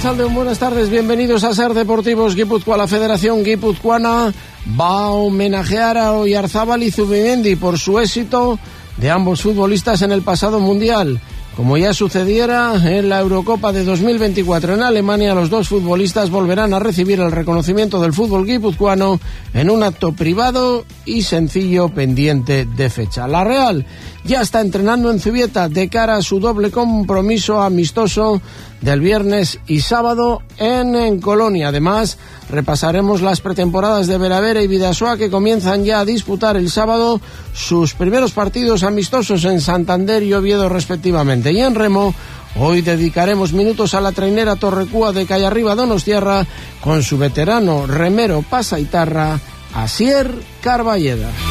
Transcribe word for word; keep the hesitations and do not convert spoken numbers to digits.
Arratsaldeon, buenas tardes, bienvenidos a Ser Deportivos Guipúzcoa. La Federación Guipuzcoana va a homenajear a Oyarzabal y Zubimendi por su éxito de ambos futbolistas en el pasado Mundial. Como ya sucediera en la Eurocopa de dos mil veinticuatro en Alemania, los dos futbolistas volverán a recibir el reconocimiento del fútbol guipuzcoano en un acto privado y sencillo pendiente de fecha. La Real ya está entrenando en Zubieta de cara a su doble compromiso amistoso del viernes y sábado en, en Colonia. Además, repasaremos las pretemporadas de Veravera y Bidasoa, que comienzan ya a disputar el sábado sus primeros partidos amistosos en Santander y Oviedo respectivamente. Y en remo, hoy dedicaremos minutos a la trainera Torrecúa de Callarriba Donostiarra con su veterano remero pasaitarra Asier Carballeda.